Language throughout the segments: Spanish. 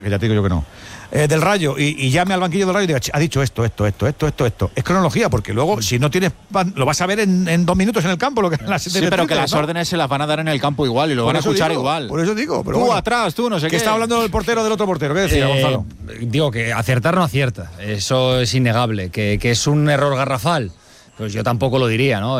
que ya te digo yo que no, del Rayo, y llame al banquillo del Rayo y diga, ha dicho esto. Es cronología, porque luego, si no tienes, lo vas a ver en 2 minutos en el campo. Lo que sí, pero que las órdenes se las van a dar en el campo igual y lo van a escuchar igual. Por eso digo. Pero tú bueno, atrás, tú no sé qué. ¿Qué está hablando del portero del otro portero? ¿Qué decía Gonzalo? Digo que acertar no acierta, eso es innegable. Que es un error garrafal, pues yo tampoco lo diría, ¿no?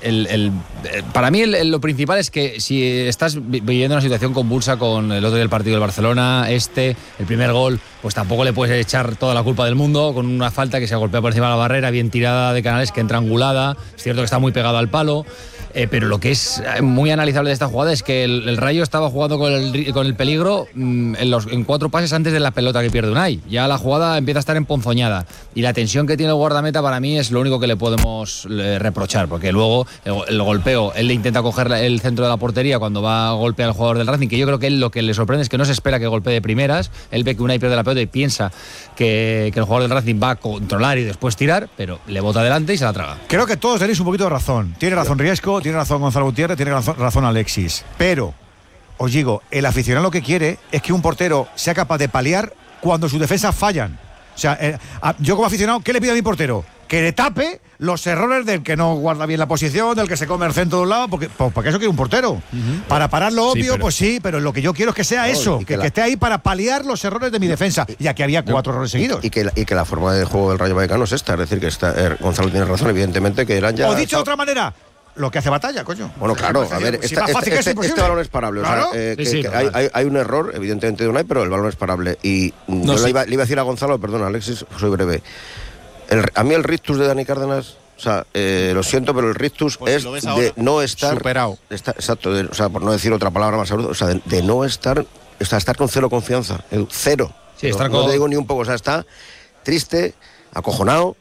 Para mí lo principal es que si estás viviendo una situación convulsa con el otro día del partido del Barcelona, el primer gol, pues tampoco le puedes echar toda la culpa del mundo con una falta que se golpea por encima de la barrera, bien tirada de Canales, que entra angulada. Es cierto que está muy pegado al palo. Pero lo que es muy analizable de esta jugada es que el Rayo estaba jugando con el peligro en 4 pases antes de la pelota que pierde Unai. Ya la jugada empieza a estar emponzoñada y la tensión que tiene el guardameta para mí es lo único que le podemos reprochar, porque luego el golpeo, él le intenta coger el centro de la portería cuando va a golpear al jugador del Racing, que yo creo que él lo que le sorprende es que no se espera que golpee de primeras. Él ve que Unai pierde la pelota y piensa que el jugador del Racing va a controlar y después tirar, pero le bota adelante y se la traga. Creo que todos tenéis un poquito de razón. Tiene razón Riesco, tiene razón Gonzalo Gutiérrez, tiene razón Alexis. Pero, os digo, el aficionado lo que quiere es que un portero sea capaz de paliar cuando sus defensas fallan. O sea, yo como aficionado, ¿qué le pido a mi portero? Que le tape los errores del que no guarda bien la posición, del que se come el centro de un lado, porque eso quiere un portero. Para parar lo obvio, pues sí, pero lo que yo quiero es que sea eso, que esté ahí para paliar los errores de mi defensa, ya que había 4 errores seguidos. Y que la forma de juego del Rayo Vallecano es esta, es decir, que Gonzalo tiene razón, evidentemente, que eran ya... O dicho de otra manera, lo que hace batalla, coño. Bueno, claro, a ver, este balón es parable. ¿Claro? O sea, hay un error, evidentemente, de Unai, pero el balón es parable. Y yo le iba a decir a Gonzalo, perdón, Alexis, soy breve. A mí el rictus de Dani Cárdenas, o sea, lo siento, pero el rictus es de no estar... Superado. Exacto, o sea, por no decir otra palabra más salud, o sea, de no estar... O sea, estar con cero confianza, cero. Sí, no te digo ni un poco, o sea, está triste, acojonado...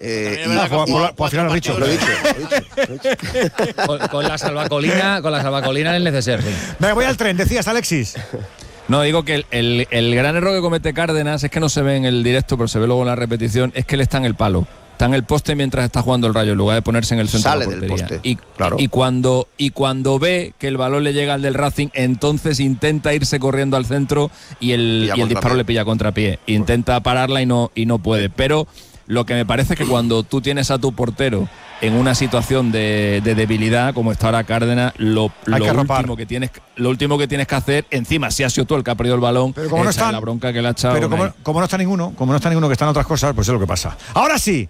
al final lo he dicho. Con la salvacolina en el neceser. Sí. Me voy al tren, decías, Alexis. No, digo que el gran error que comete Cárdenas es que no se ve en el directo, pero se ve luego en la repetición, es que él está en el palo. Está en el poste mientras está jugando el Rayo, en lugar de ponerse en el centro de la portería. Del poste. Y cuando ve que el balón le llega al del Racing, entonces intenta irse corriendo al centro y el disparo le pilla contrapié. Intenta pararla y no puede. Pero lo que me parece es que cuando tú tienes a tu portero en una situación de debilidad, como está ahora Cárdenas, lo último que tienes que hacer, encima si has sido tú el que ha perdido el balón, pero como no está la bronca que le ha echado. Pero como no está ninguno que está en otras cosas, pues es lo que pasa. Ahora sí.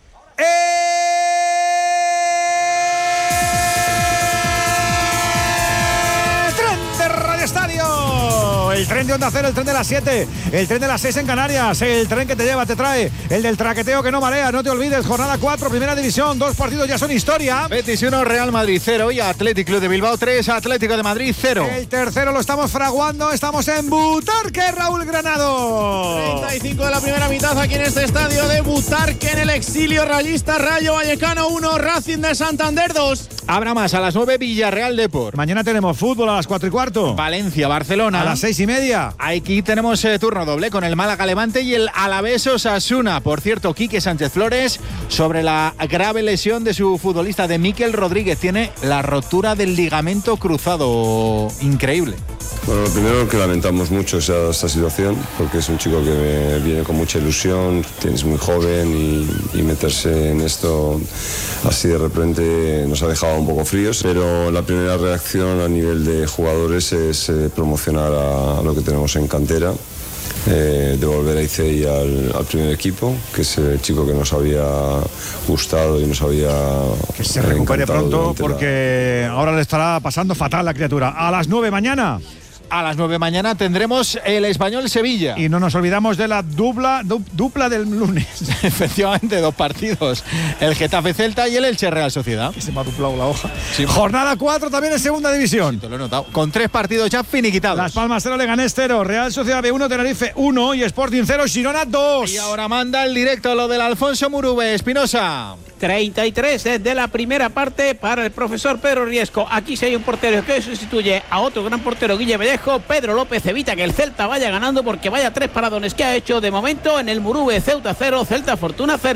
El tren de Onda Cero, el tren de las 7, el tren de las 6 en Canarias, el tren que te lleva, te trae, el del traqueteo que no marea, no te olvides, jornada 4, primera división, 2 partidos ya son historia. Betis 1, Real Madrid 0 y Athletic Club de Bilbao 3, Atlético de Madrid 0. El tercero lo estamos fraguando, estamos en Butarque, Raúl Granado. 35 de la primera mitad aquí en este estadio de Butarque, en el exilio rayista. Rayo Vallecano 1, Racing de Santander 2. Habrá más a las 9, Villarreal Depor. Mañana tenemos fútbol a las 4:15. Valencia, Barcelona. A las 6:30. Aquí tenemos turno doble con el Málaga Levante y el Alavés Osasuna. Por cierto, Quique Sánchez Flores, sobre la grave lesión de su futbolista, de Mikel Rodríguez, tiene la rotura del ligamento cruzado. Increíble. Bueno, lo primero que lamentamos mucho esta situación, porque es un chico que viene con mucha ilusión, es muy joven y meterse en esto así de repente nos ha dejado un poco fríos, pero la primera reacción a nivel de jugadores es promocionar a lo que tenemos en cantera, devolver a Icei al primer equipo, que es el chico que nos había gustado y nos había que se recupere pronto, porque ahora le estará pasando fatal la criatura. A las 9 mañana. A las 9 mañana tendremos el Español Sevilla. Y no nos olvidamos de la dupla del lunes. Efectivamente, 2 partidos. El Getafe Celta y el Elche Real Sociedad. Que se me ha duplado la hoja. Sí. Jornada 4 también en segunda división. Sí, te lo he notado. Con 3 partidos ya finiquitados. Las Palmas 0, Leganés 0, Real Sociedad B1, Tenerife 1 y Sporting 0, Girona 2. Y ahora manda el directo lo del Alfonso Murube. Espinosa. 33 de la primera parte para el profesor Pedro Riesco. Aquí sí hay un portero que sustituye a otro gran portero, Guille Vallejo. Pedro López evita que el Celta vaya ganando, porque vaya 3 paradones que ha hecho de momento en el Murube. Ceuta 0, Celta Fortuna 0.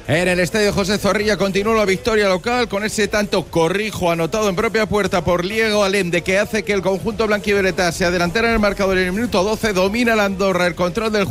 En el estadio José Zorrilla continúa la victoria local con ese tanto Corrijo anotado en propia puerta por Diego Allende, que hace que el conjunto blanquivioleta se adelantara en el marcador en el minuto 12. Domina la Andorra el control del